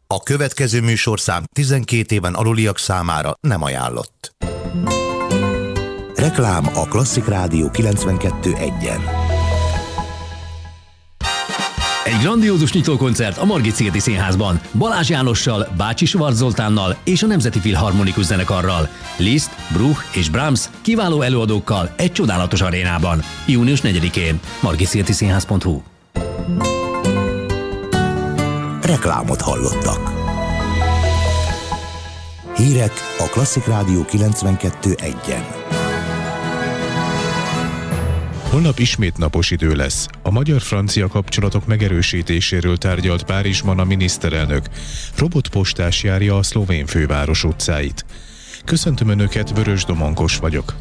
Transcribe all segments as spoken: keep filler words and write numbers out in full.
A következő műsorszám tizenkét éven aluliak számára nem ajánlott. Reklám a Klasszik Rádió kilencvenkettő egyen. Egy grandiózus nyitókoncert a Margit-szigeti Színházban Balázs Jánossal, Bácsi Schwarz Zoltánnal és a Nemzeti Filharmonikus Zenekarral. Liszt, Bruch és Brahms kiváló előadókkal egy csodálatos arénában. június negyedikén. margit-szigeti színház pont hu. Reklámot hallottak. Hírek a Klasszik Rádió kilencvenkettő egyen. Holnap ismét napos idő lesz. A magyar-francia kapcsolatok megerősítéséről tárgyalt Párizsban a miniszterelnök. Robotpostás járja a szlovén főváros utcáit. Köszöntöm Önöket, Vörös Domonkos vagyok.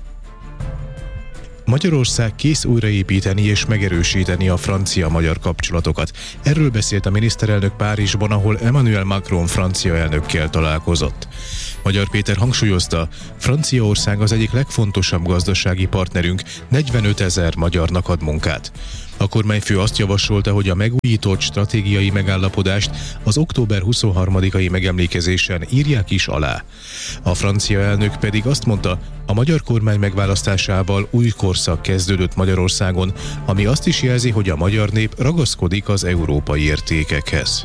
Magyarország kész újraépíteni és megerősíteni a francia-magyar kapcsolatokat. Erről beszélt a miniszterelnök Párizsban, ahol Emmanuel Macron francia elnökkel találkozott. Magyar Péter hangsúlyozta, Franciaország az egyik legfontosabb gazdasági partnerünk, negyvenötezer magyarnak ad munkát. A kormányfő azt javasolta, hogy a megújított stratégiai megállapodást az október huszonharmadikai megemlékezésen írják is alá. A francia elnök pedig azt mondta, a magyar kormány megválasztásával új korszak kezdődött Magyarországon, ami azt is jelzi, hogy a magyar nép ragaszkodik az európai értékekhez.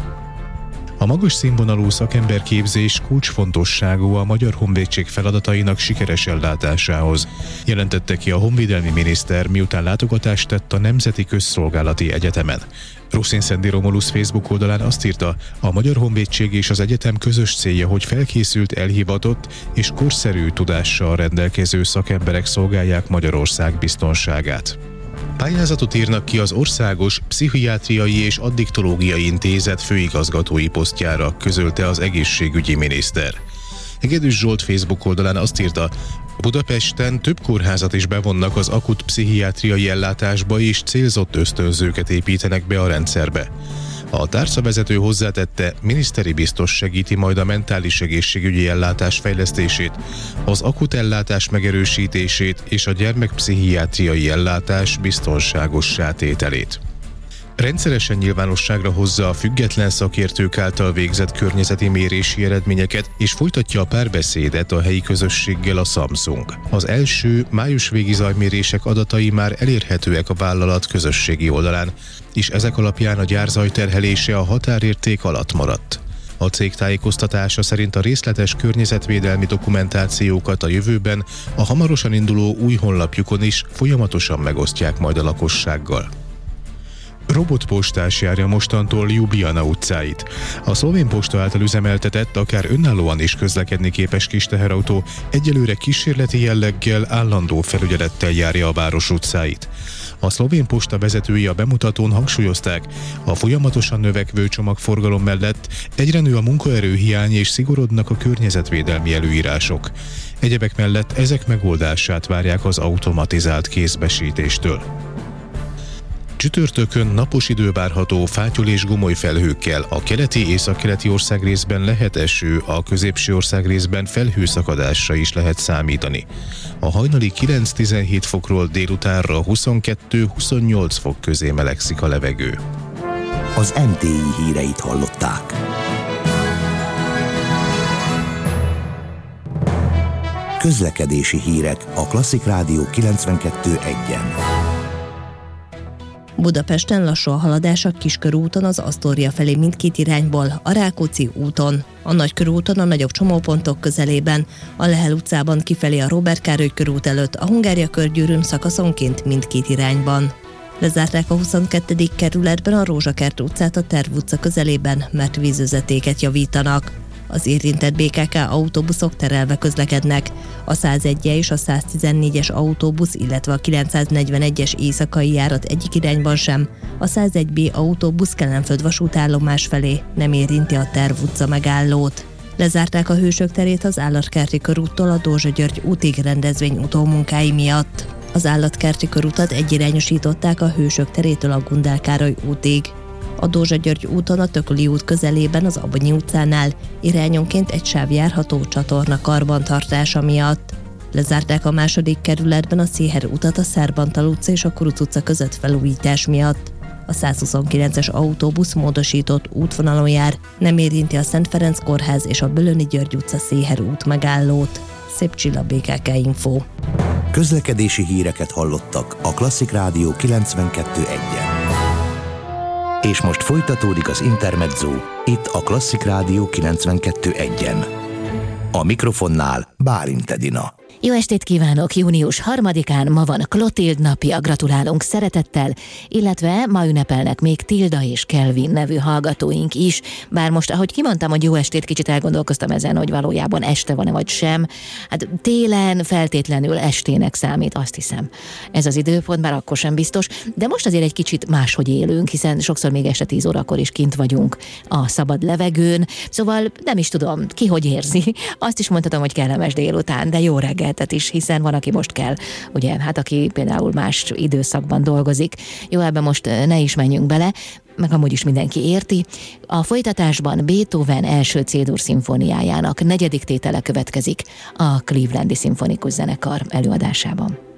A magas színvonalú szakemberképzés kulcsfontosságú a Magyar Honvédség feladatainak sikeres ellátásához, jelentette ki a honvédelmi miniszter, miután látogatást tett a Nemzeti Közszolgálati Egyetemen. Ruszin-Szendi Romulusz Facebook oldalán azt írta, a Magyar Honvédség és az egyetem közös célja, hogy felkészült, elhivatott és korszerű tudással rendelkező szakemberek szolgálják Magyarország biztonságát. Pályázatot írnak ki az Országos Pszichiátriai és Addiktológiai Intézet főigazgatói posztjára, közölte az egészségügyi miniszter. Egedűs Zsolt Facebook oldalán azt írta, Budapesten több kórházat is bevonnak az akut pszichiátriai ellátásba és célzott ösztönzőket építenek be a rendszerbe. A tárcavezető hozzátette, miniszteri biztos segíti majd a mentális egészségügyi ellátás fejlesztését, az akut ellátás megerősítését és a gyermekpszichiátriai ellátás biztonságossá tételét. Rendszeresen nyilvánosságra hozza a független szakértők által végzett környezeti mérési eredményeket, és folytatja a párbeszédet a helyi közösséggel a Samsung. Az első május végi zajmérések adatai már elérhetőek a vállalat közösségi oldalán, és ezek alapján a gyár zajterhelése a határérték alatt maradt. A cég tájékoztatása szerint a részletes környezetvédelmi dokumentációkat a jövőben a hamarosan induló új honlapjukon is folyamatosan megosztják majd a lakossággal. Robotpostás járja mostantól Ljubljana utcáit. A szlovén posta által üzemeltetett, akár önállóan is közlekedni képes kis teherautó egyelőre kísérleti jelleggel, állandó felügyelettel járja a város utcáit. A szlovén posta vezetői a bemutatón hangsúlyozták, a folyamatosan növekvő csomagforgalom mellett egyre nő a munkaerőhiány és szigorodnak a környezetvédelmi előírások. Egyebek mellett ezek megoldását várják az automatizált kézbesítéstől. Csütörtökön napos idő várható fátyol és gomoly felhőkkel, a keleti északkeleti országrészben lehet eső, a középső országrészben felhőszakadásra is lehet számítani. A hajnali kilenc-tizenhét fokról délutánra huszonkettő-huszonnyolc fok közé melegszik a levegő. Az em té i híreit hallották. Közlekedési hírek a Klasszik Rádió kilencvenkettő egyen. Budapesten lassú a haladás a Kiskörúton az Asztória felé mindkét irányból, a Rákóczi úton, a Nagykörúton a nagyobb csomópontok közelében, a Lehel utcában kifelé a Róbert Károly körút előtt, a Hungária körgyűrűn szakaszonként mindkét irányban. Lezárták a huszonkettedik kerületben a Rózsakert utcát a Terv utca közelében, mert vízvezetéket javítanak. Az érintett bé ká ká autóbuszok terelve közlekednek. A százegy és a száztizennégyes autóbusz, illetve a kilencszáznegyvenegyes éjszakai járat egyik irányban sem, a százegy bé autóbusz Kelenföld vasútállomás felé nem érinti a Terv utca megállót. Lezárták a Hősök terét az Állatkerti körúttól a Dózsa György útig rendezvény utómunkái miatt. Az Állatkerti körutat egyirányosították a Hősök terétől a Gundel Károly útig. A Dózsa György úton a Tököli út közelében az Abonyi utcánál irányonként egy sáv járható csatorna karbantartása miatt. Lezárták a második kerületben a Széher utat a Szerbantal utca és a Kuruc utca között felújítás miatt. A százhuszonkilences autóbusz módosított útvonalon jár, nem érinti a Szent Ferenc kórház és a Bölöni György utca Széher út megállót. Szép Csilla, bé ká ká Info. Közlekedési híreket hallottak a Klasszik Rádió kilencvenkettő egyen. És most folytatódik az Intermezzo, itt a Klasszik Rádió kilencvenkettő egyen. A mikrofonnál Bálint Edina. Jó estét kívánok! Június harmadikán ma van Klotild napja, gratulálunk szeretettel, illetve ma ünnepelnek még Tilda és Kelvin nevű hallgatóink is, bár most, ahogy kimondtam, hogy jó estét, kicsit elgondolkoztam ezen, hogy valójában este van-e vagy sem. Hát télen feltétlenül estének számít, azt hiszem. Ez az időpont, bár akkor sem biztos, de most azért egy kicsit máshogy élünk, hiszen sokszor még este tíz órakor is kint vagyunk a szabad levegőn, szóval nem is tudom, ki hogy érzi. Azt is mondhatom, hogy kellemes délután, de jó reggel is, hiszen van, aki most kell, ugye, hát aki például más időszakban dolgozik. Jó, ebben most ne is menjünk bele, meg amúgy is mindenki érti. A folytatásban Beethoven első C-dur szimfóniájának negyedik tétele következik a Clevelandi Szimfonikus Zenekar előadásában.